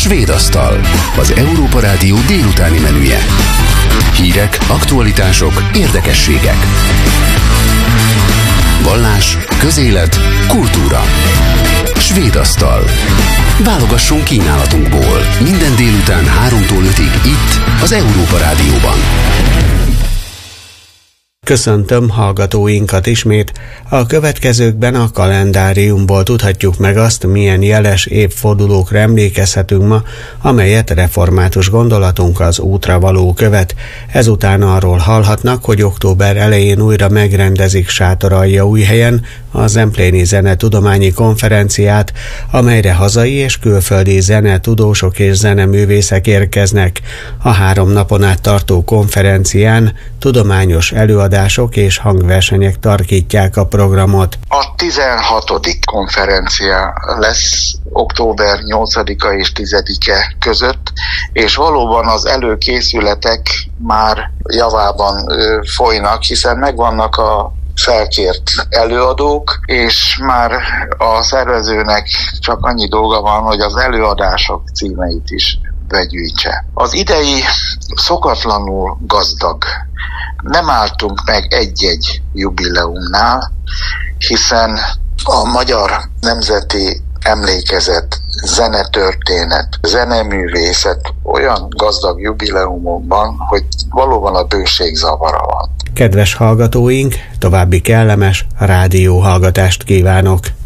Svéd asztal, az Európa Rádió délutáni menüje. Hírek, aktualitások, érdekességek. Vallás, közélet, kultúra. Svéd asztal. Válogassunk kínálatunkból. Minden délután 3-tól 5-ig itt, az Európa Rádióban. Köszöntöm hallgatóinkat ismét. A következőkben a kalendáriumból tudhatjuk meg azt, milyen jeles évfordulókra emlékezhetünk ma, amelyet református gondolatunk az útra való követ. Ezután arról hallhatnak, hogy október elején újra megrendezik Sátoraljaújhelyen a Zempléni Zenetudományi Konferenciát, amelyre hazai és külföldi zenetudósok és zeneművészek érkeznek. A 3 napon át tartó konferencián tudományos előadások és hangversenyek tarkítják a programot. A 16. konferencia lesz október 8-a és 10-e között, és valóban az előkészületek már javában folynak, hiszen megvannak a felkért előadók, és már a szervezőnek csak annyi dolga van, hogy az előadások címeit is begyűjtse. Az idei szokatlanul gazdag. Nem álltunk meg egy-egy jubileumnál, hiszen a Magyar Nemzeti Emlékezet, zenetörténet, zeneművészet olyan gazdag jubileumokban, hogy valóban a bőség zavara van. Kedves hallgatóink, további kellemes rádióhallgatást kívánok!